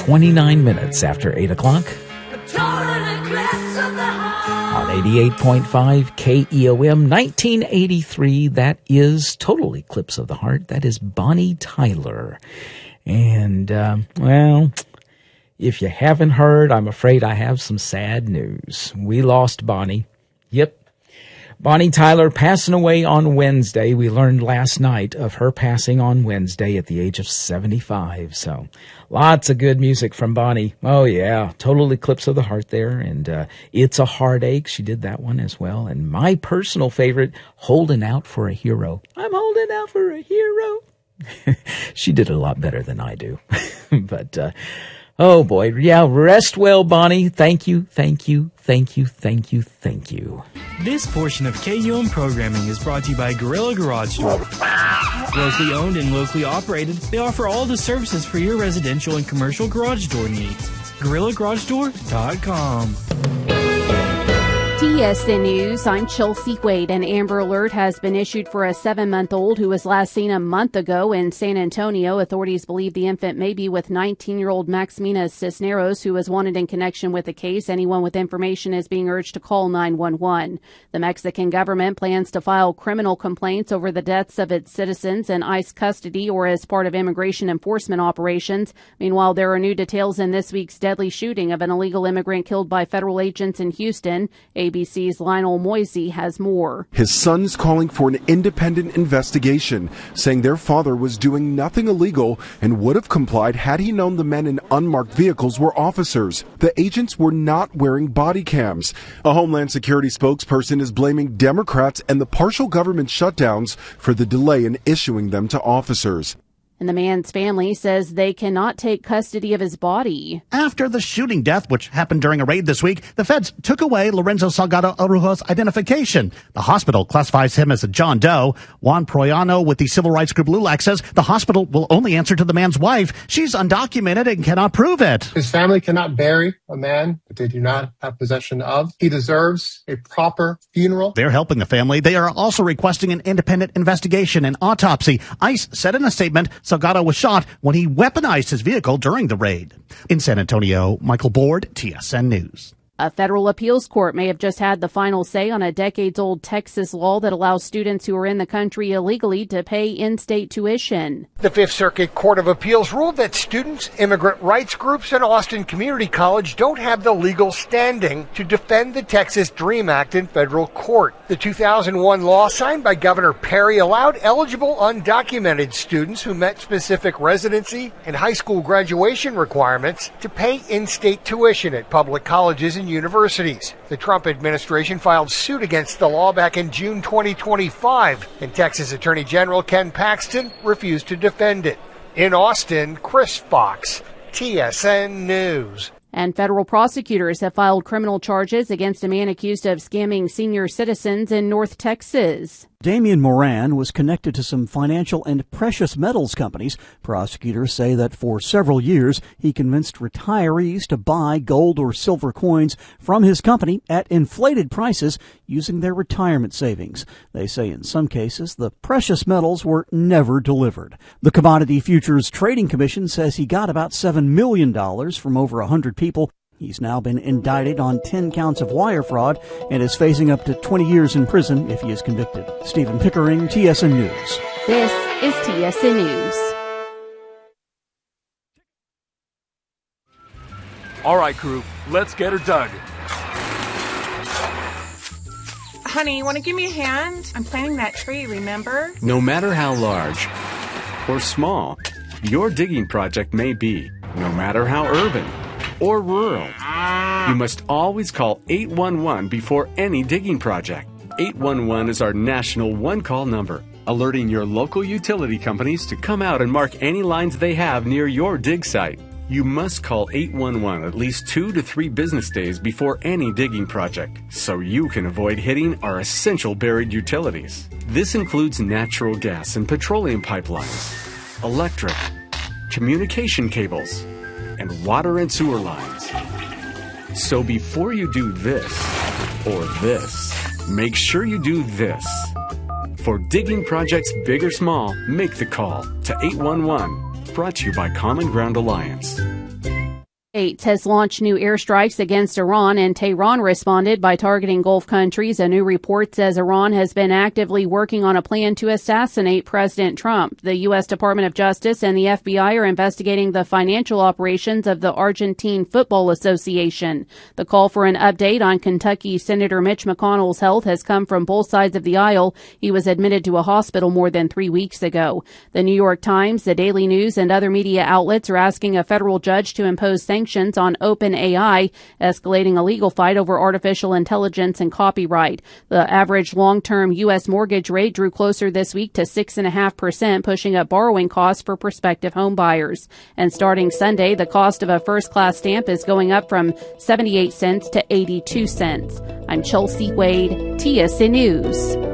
29 minutes after 8 o'clock. On 88.5 KEOM, 1983, that is Total Eclipse of the Heart. That is Bonnie Tyler. And, well, if you haven't heard, I'm afraid I have some sad news. We lost Bonnie. Yep. Bonnie Tyler passing away on Wednesday. We learned last night of her passing on Wednesday at the age of 75. So lots of good music from Bonnie. Oh, yeah. Total Eclipse of the Heart there. And It's a Heartache. She did that one as well. And my personal favorite, Holding Out for a Hero. I'm holding out for a hero. She did it a lot better than I do. But, oh boy. Yeah, rest well, Bonnie. Thank you, thank you, thank you, thank you, thank you. This portion of KUM programming is brought to you by Gorilla Garage Door. Locally owned and locally operated, they offer all the services for your residential and commercial garage door needs. GorillaGarageDoor.com. TSN News, I'm Chelsea Wade. An Amber Alert has been issued for a 7-month-old who was last seen a month ago in San Antonio. Authorities believe the infant may be with 19-year-old Maximina Cisneros, who was wanted in connection with the case. Anyone with information is being urged to call 911. The Mexican government plans to file criminal complaints over the deaths of its citizens in ICE custody or as part of immigration enforcement operations. Meanwhile, there are new details in this week's deadly shooting of an illegal immigrant killed by federal agents in Houston. ABC's Lionel Moisey has more. His son's calling for an independent investigation, saying their father was doing nothing illegal and would have complied had he known the men in unmarked vehicles were officers. The agents were not wearing body cams. A Homeland Security spokesperson is blaming Democrats and the partial government shutdowns for the delay in issuing them to officers. And the man's family says they cannot take custody of his body. After the shooting death, which happened during a raid this week, the feds took away Lorenzo Salgado Arujo's identification. The hospital classifies him as a John Doe. Juan Proyano with the civil rights group LULAC says the hospital will only answer to the man's wife. She's undocumented and cannot prove it. His family cannot bury a man that they do not have possession of. He deserves a proper funeral. They're helping the family. They are also requesting an independent investigation and autopsy. ICE said in a statement, Salgado was shot when he weaponized his vehicle during the raid. In San Antonio, Michael Board, TSN News. A federal appeals court may have just had the final say on a decades-old Texas law that allows students who are in the country illegally to pay in-state tuition. The Fifth Circuit Court of Appeals ruled that students, immigrant rights groups, and Austin Community College don't have the legal standing to defend the Texas DREAM Act in federal court. The 2001 law signed by Governor Perry allowed eligible undocumented students who met specific residency and high school graduation requirements to pay in-state tuition at public colleges and universities. The Trump administration filed suit against the law back in June 2025, and Texas Attorney General Ken Paxton refused to defend it. In Austin, Chris Fox, TSN News. And federal prosecutors have filed criminal charges against a man accused of scamming senior citizens in North Texas. Damian Moran was connected to some financial and precious metals companies. Prosecutors say that for several years, he convinced retirees to buy gold or silver coins from his company at inflated prices using their retirement savings. They say in some cases, the precious metals were never delivered. The Commodity Futures Trading Commission says he got about $7 million from over 100 people. He's now been indicted on 10 counts of wire fraud and is facing up to 20 years in prison if he is convicted. Stephen Pickering, TSN News. This is TSN News. All right, crew, let's get her dug. Honey, you want to give me a hand? I'm planting that tree, remember? No matter how large or small your digging project may be, no matter how urban or rural, you must always call 811 before any digging project. 811 is our national one-call number, alerting your local utility companies to come out and mark any lines they have near your dig site. You must call 811 at least 2 to 3 business days before any digging project, so you can avoid hitting our essential buried utilities. This includes natural gas and petroleum pipelines, electric, communication cables, and water and sewer lines. So before you do this or this, make sure you do this. For digging projects big or small, make the call to 811. Brought to you by Common Ground Alliance. States has launched new airstrikes against Iran, and Tehran responded by targeting Gulf countries. A new report says Iran has been actively working on a plan to assassinate President Trump. The U.S. Department of Justice and the FBI are investigating the financial operations of the Argentine Football Association. The call for an update on Kentucky Senator Mitch McConnell's health has come from both sides of the aisle. He was admitted to a hospital more than 3 weeks ago. The New York Times, the Daily News, and other media outlets are asking a federal judge to impose sanctions on OpenAI, escalating a legal fight over artificial intelligence and copyright. The average long-term U.S. mortgage rate drew closer this week to 6.5%, pushing up borrowing costs for prospective home buyers. And starting Sunday, the cost of a first-class stamp is going up from 78 cents to 82 cents. I'm Chelsea Wade, TSN News.